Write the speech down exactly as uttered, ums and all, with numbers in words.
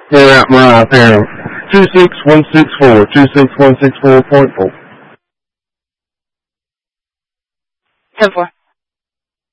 Clear out my iPad. two six one six four, two six one six four point four. ten four.